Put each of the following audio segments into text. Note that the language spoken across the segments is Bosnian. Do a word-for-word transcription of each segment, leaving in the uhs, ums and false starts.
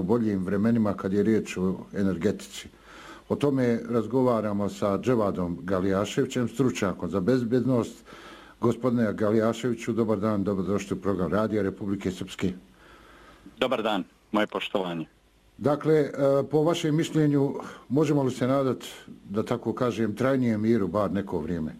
boljim vremenima kad je riječ o energetici. O tome razgovaramo sa Dževadom Galijaševićem, stručnjakom za bezbjednost. Gospodine Galijaševiću, dobar dan, dobrodošli u program Radija Republike Srpske. Dobar dan, moje poštovanje. Dakle, po vašem mišljenju, možemo li se nadati, da tako kažem, trajnijem miru, bar neko vrijeme?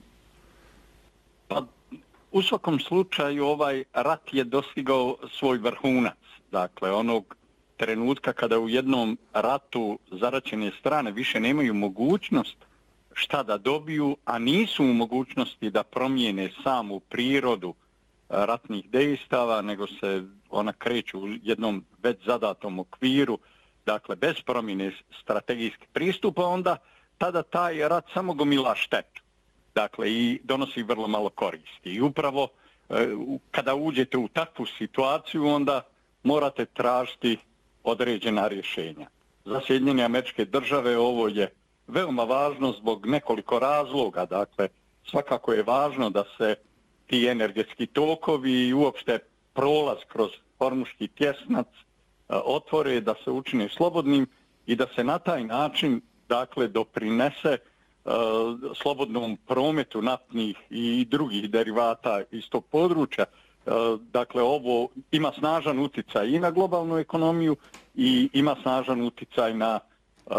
Pa, u svakom slučaju, ovaj rat je dostigao svoj vrhunac. Dakle, onog trenutka kada u jednom ratu zaraćene strane više nemaju mogućnost šta da dobiju, a nisu u mogućnosti da promijene samu prirodu ratnih dejstava, nego se ona kreću u jednom već zadatom okviru, dakle bez promjene strategijskih pristupa, onda tada taj rat samo gomila štetu. Dakle, i donosi vrlo malo koristi. I upravo kada uđete u takvu situaciju, onda morate tražiti određena rješenja. Za Sjedinjene Američke Države ovo je veoma važno zbog nekoliko razloga. Dakle, svakako je važno da se ti energetski tokovi i uopšte prolaz kroz Hormuški tjesnac otvore, da se učine slobodnim i da se na taj način, dakle, doprinese uh, slobodnom prometu naftnih i drugih derivata iz tog područja. Uh, dakle, ovo ima snažan uticaj i na globalnu ekonomiju i ima snažan uticaj na uh,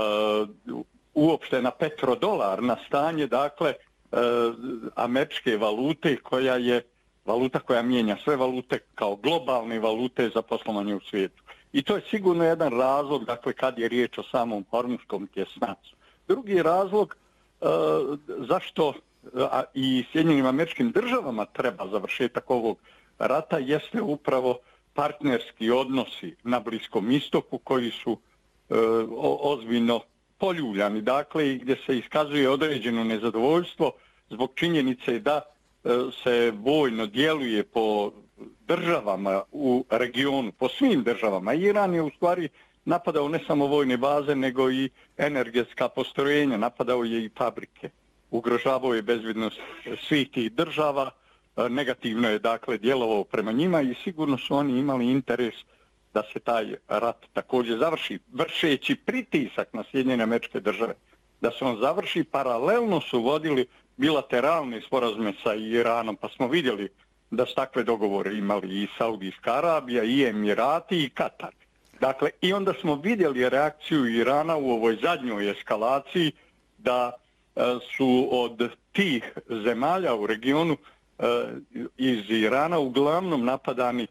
uopšte na petrodolar, na stanje, dakle, uh, američke valute, koja je valuta koja mijenja sve valute kao globalne valute za poslovanje u svijetu. I to je sigurno jedan razlog, dakle, kad je riječ o samom Hormuškom tjesnacu. Drugi razlog uh, zašto uh, i Sjedinjenim Američkim Državama treba završetak ovog rata jeste upravo partnerski odnosi na Bliskom istoku koji su uh, ozbiljno poljuljani, dakle, i gdje se iskazuje određeno nezadovoljstvo zbog činjenice da uh, se vojno djeluje po državama u regionu, po svim državama. Iran je u stvari napadao ne samo vojne baze, nego i energetska postrojenja, napadao je i fabrike. Ugrožavao je bezbjednost svih tih država, negativno je, dakle, djelovao prema njima i sigurno su oni imali interes da se taj rat također završi, vršeći pritisak na Sjedinjene Američke Države. Da se on završi, paralelno su vodili bilateralne sporazume sa Iranom, pa smo vidjeli da su takve dogovore imali i Saudijska Arabija, i Emirati, i Katar. Dakle, i onda smo vidjeli reakciju Irana u ovoj zadnjoj eskalaciji, da e, su od tih zemalja u regionu e, iz Irana uglavnom napadani e,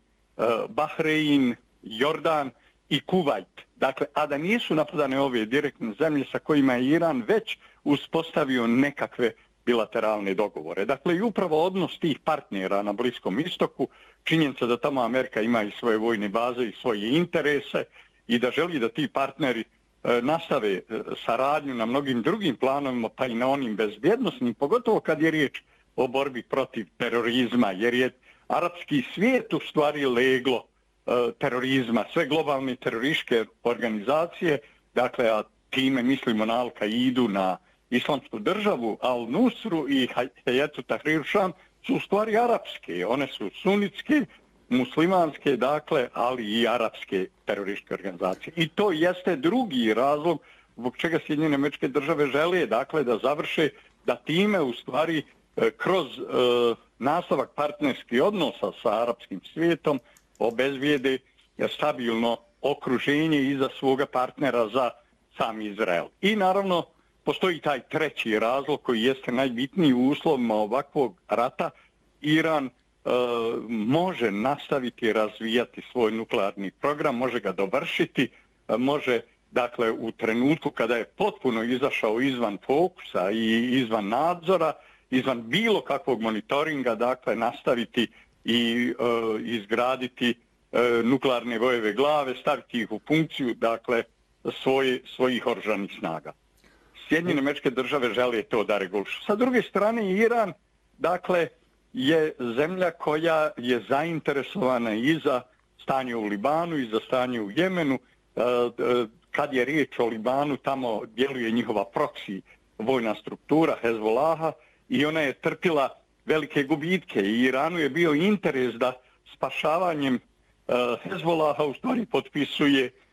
Bahrein, Jordan i Kuvajt. Dakle, a da nisu napadane ove direktne zemlje sa kojima je Iran već uspostavio nekakve bilateralne dogovore. Dakle, i upravo odnos tih partnera na Bliskom istoku, činjenica da tamo Amerika ima i svoje vojne baze i svoje interese i da želi da ti partneri e, nastave e, saradnju na mnogim drugim planovima, pa i na onim bezbjednostnim, pogotovo kad je riječ o borbi protiv terorizma, jer je arapski svijet u stvari leglo e, terorizma, sve globalne terorističke organizacije, dakle, a time mislimo na Al-Kaidu, na Islamsku državu, Al-Nusru i Hayetu Tahrir Sham su u stvari arapske. One su sunitske, muslimanske, dakle, ali i arapske terorističke organizacije. I to jeste drugi razlog zbog čega Sjedinjene Američke Države žele, dakle, da završe, da time u stvari kroz e, nastavak partnerskih odnosa sa arapskim svijetom obezbijede stabilno okruženje i za svoga partnera za sam Izrael. I naravno, postoji taj treći razlog koji jeste najbitniji u uslovima ovakvog rata. Iran e, može nastaviti razvijati svoj nuklearni program, može ga dovršiti, e, može, dakle, u trenutku kada je potpuno izašao izvan fokusa i izvan nadzora, izvan bilo kakvog monitoringa, dakle, nastaviti i e, izgraditi e, nuklearne vojeve glave, staviti ih u funkciju, dakle, svoje, svojih oružanih snaga. Sjedinjene Američke Države žele to da regulišu. Sa druge strane, Iran, dakle, je zemlja koja je zainteresovana i za stanje u Libanu i za stanje u Jemenu. Kad je riječ o Libanu, tamo djeluje njihova proksi vojna struktura Hezbolaha i ona je trpila velike gubitke. I Iranu je bio interes da spašavanjem Hezbolaha u stvari potpisuje